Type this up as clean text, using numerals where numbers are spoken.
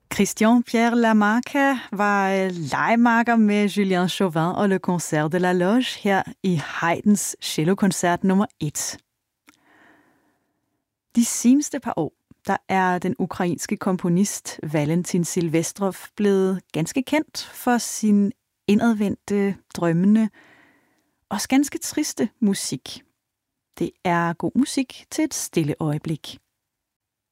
Christian Pierre Lamarca var legemarker med Julien Chauvin og Le Concert de la Loge her i Haydns cellokoncert nummer 1. De seneste par år, der er den ukrainske komponist Valentin Silvestrov blevet ganske kendt for sin indadvendte, drømmende og ganske triste musik. Det er god musik til et stille øjeblik.